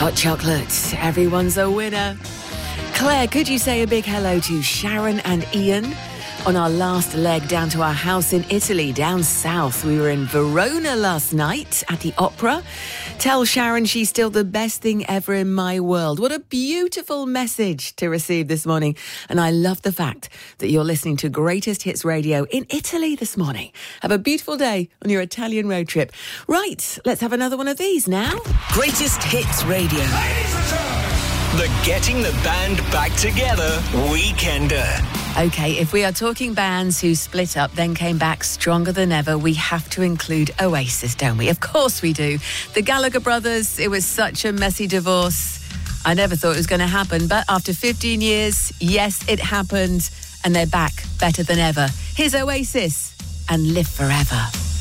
Hot chocolate. Everyone's a winner. Claire, could you say a big hello to Sharon and Ian? On our last leg down to our house in Italy, down south. We were in Verona last night at the opera. Tell Sharon she's still the best thing ever in my world. What a beautiful message to receive this morning. And I love the fact that you're listening to Greatest Hits Radio in Italy this morning. Have a beautiful day on your Italian road trip. Right, let's have another one of these now. Greatest Hits Radio. The Getting the Band Back Together Weekender. OK, if we are talking bands who split up, then came back stronger than ever, we have to include Oasis, don't we? Of course we do. The Gallagher brothers, it was such a messy divorce. I never thought it was going to happen, but after 15 years, yes, it happened, and they're back better than ever. Here's Oasis and Live Forever.